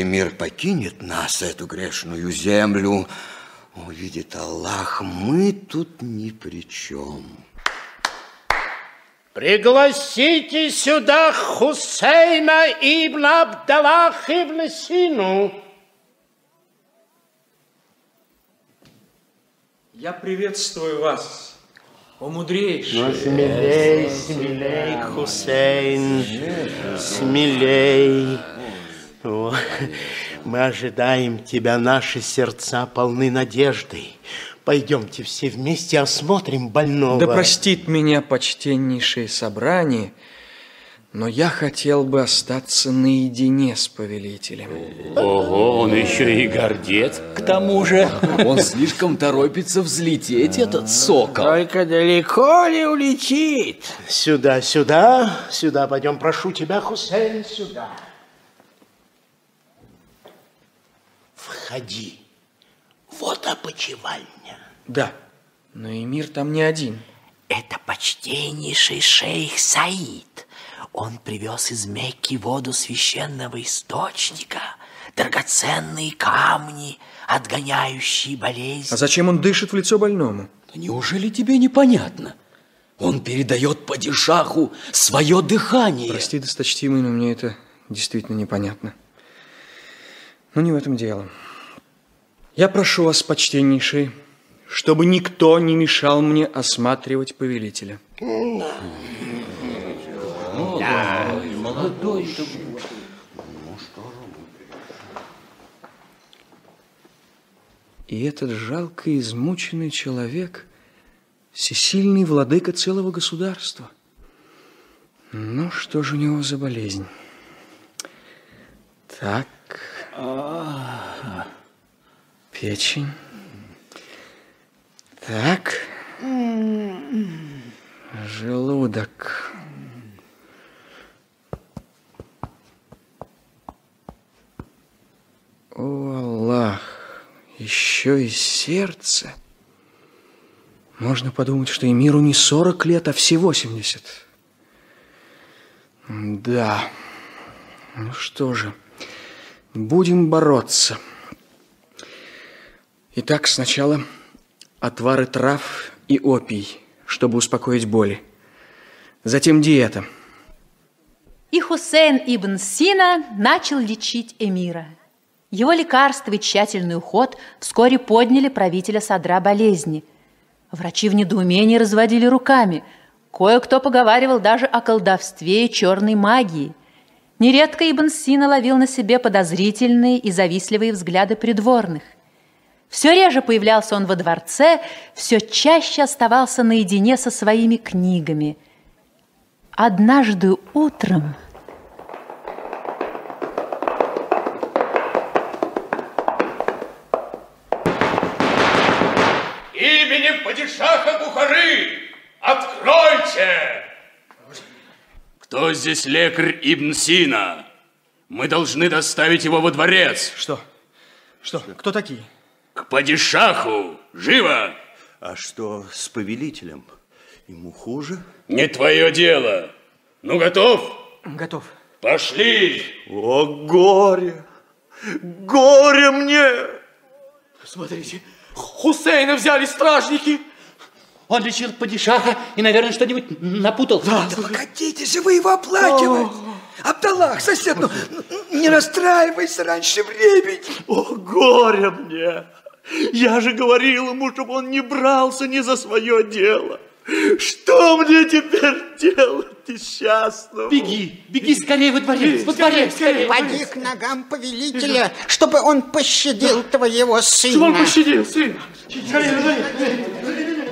эмир покинет нас, эту грешную землю, увидит Аллах, мы тут ни при чем. Пригласите сюда Хусейна ибн Абдаллах ибн Сину. Я приветствую вас, о мудрейший. Ну, смелей, смелей, Хусейн, смелей. О, мы ожидаем тебя, наши сердца полны надеждой. Пойдемте все вместе осмотрим больного. Да простит меня почтеннейшее собрание, но я хотел бы остаться наедине с повелителем. Ого, он еще и гордец, к тому же. Он слишком торопится взлететь, этот сокол. Только далеко ли улетит? Сюда, сюда, сюда пойдем, прошу тебя, Хусейн, сюда. Входи. Вот опочивальня. Да, но эмир там не один. Это почтеннейший шейх Саид. Он привез из Мекки воду священного источника, драгоценные камни, отгоняющие болезнь. А зачем он дышит в лицо больному? Да неужели тебе непонятно? Он передает падишаху свое дыхание. Прости, досточтимый, но мне это действительно непонятно. Но не в этом дело. Я прошу вас, почтеннейший, чтобы никто не мешал мне осматривать повелителя. Молодой-то. И этот жалко измученный человек всесильный владыка целого государства. Ну, что же у него за болезнь? Так. Печень. Так. Желудок. О, Аллах, еще и сердце. Можно подумать, что эмиру не 40 лет, а все 80. Да. Ну что же, будем бороться. Итак, сначала отвары трав и опий, чтобы успокоить боли. Затем диета. И Хусейн ибн Сина начал лечить эмира. Его лекарства и тщательный уход вскоре подняли правителя с одра болезни. Врачи в недоумении разводили руками. Кое-кто поговаривал даже о колдовстве и черной магии. Нередко ибн Сина ловил на себе подозрительные и завистливые взгляды придворных. Все реже появлялся он во дворце, все чаще оставался наедине со своими книгами. Однажды утром... Именем падишаха Бухары, откройте! Кто здесь лекарь Ибн Сина? Мы должны доставить его во дворец. Что? Что? Кто такие? К падишаху! Живо! А что с повелителем? Ему хуже? Не твое дело. Ну, готов? Готов. Пошли! О, горе! Горе мне! Смотрите, Хусейна взяли стражники. Он лечил падишаха и, наверное, что-нибудь напутал. Да погодите же вы его оплакивать. Абдаллах, сосед, ну не расстраивайся раньше времени. О, горе мне! Я же говорил ему, чтобы он не брался ни за свое дело. Что мне теперь делать, несчастному? Беги, беги скорее во дворец, во дворец. Поди к ногам повелителя, чтобы он пощадил твоего сына. Чтобы он пощадил сына. Скорее,